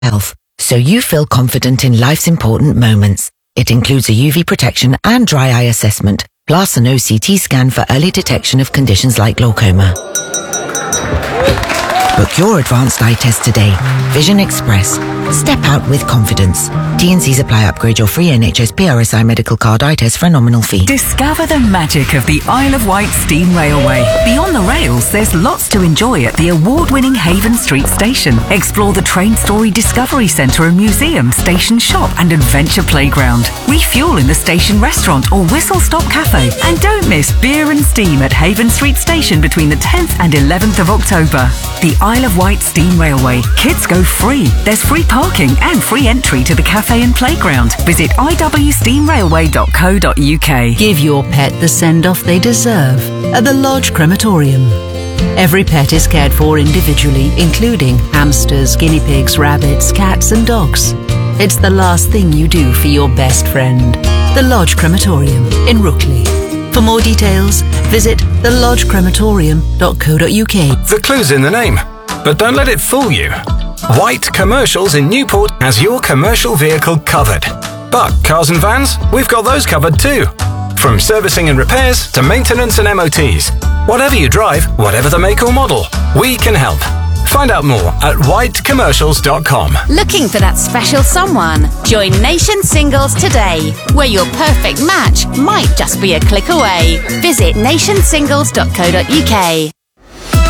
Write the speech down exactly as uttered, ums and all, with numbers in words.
health, so you feel confident in life's important moments. It includes a U V protection and dry eye assessment, plus an O C T scan for early detection of conditions like glaucoma. Book your advanced eye test today. Vision Express. Step out with confidence. T and C's apply. Upgrade your free N H S P R S I medical card eye test for a nominal fee. Discover the magic of the Isle of Wight Steam Railway. Beyond the rails, there's lots to enjoy at the award-winning Haven Street Station. Explore the Train Story Discovery Centre and Museum, Station Shop and Adventure Playground. Refuel in the station restaurant or Whistle Stop Cafe. And don't miss Beer and Steam at Haven Street Station between the tenth and eleventh of October. The Isle of Wight Steam Railway. Kids go free. There's free parking and free entry to the cafe and playground. Visit i w steam railway dot co dot u k. Give your pet the send-off they deserve at the Lodge Crematorium. Every pet is cared for individually, including hamsters, guinea pigs, rabbits, cats and dogs. It's the last thing you do for your best friend. The Lodge Crematorium in Rookley. For more details, visit the lodge crematorium dot co dot u k. The clue's in the name, but don't let it fool you. White Commercials in Newport has your commercial vehicle covered. But cars and vans, we've got those covered too. From servicing and repairs to maintenance and M O Ts. Whatever you drive, whatever the make or model, we can help. Find out more at white commercials dot com. Looking for that special someone? Join Nation Singles today, where your perfect match might just be a click away. Visit nation singles dot co dot u k.